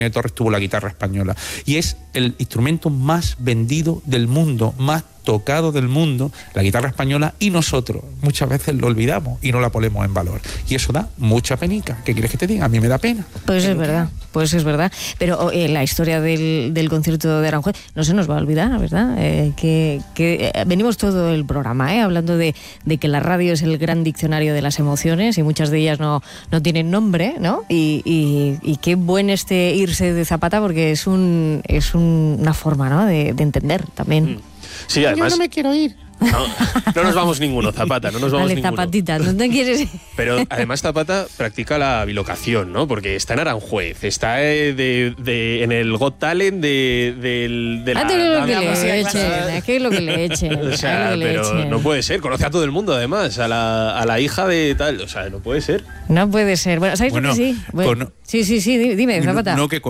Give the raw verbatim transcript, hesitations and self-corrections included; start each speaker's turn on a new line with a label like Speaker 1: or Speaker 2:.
Speaker 1: Torres tuvo la guitarra española y es el instrumento más vendido del mundo, más tocado del mundo, la guitarra española, y nosotros muchas veces lo olvidamos y no la ponemos en valor, y eso da mucha penica. ¿Qué quieres que te diga? A mí me da pena.
Speaker 2: Pues es verdad, pues es verdad, pero eh, la historia del, del concierto de Aranjuez no se nos va a olvidar, ¿verdad? Eh, que, que eh, venimos todo el programa eh, hablando de, de que la radio es el gran diccionario de las emociones y muchas de ellas no, no tienen nombre, ¿no? Y, y, y qué buen este irse de Zapata, porque es un es un, una forma, ¿no?, de, de entender también.
Speaker 3: Mm. Sí, además,
Speaker 1: yo no me quiero ir.
Speaker 3: No, no nos vamos ninguno, Zapata, no nos vamos
Speaker 2: Vale,
Speaker 3: ninguno.
Speaker 2: Zapatita, ¿no te quieres ir?
Speaker 3: Pero además Zapata practica la bilocación, ¿no? Porque está en Aranjuez, está eh, de, de, en el Got Talent de, de, de la...
Speaker 2: Ah, ¿qué es lo que
Speaker 3: la-
Speaker 2: le echen? ¿Qué es lo que le echen?
Speaker 3: O sea,
Speaker 2: ¿Qué es lo que le
Speaker 3: pero
Speaker 2: echen?
Speaker 3: no puede ser, conoce a todo el mundo además, a la, a la hija de tal, o sea, no puede ser.
Speaker 2: No puede ser. Bueno, ¿sabéis
Speaker 1: Bueno,
Speaker 2: lo que sí? Bueno,
Speaker 1: con-
Speaker 2: sí, sí, sí, dime, Zapata.
Speaker 1: No, que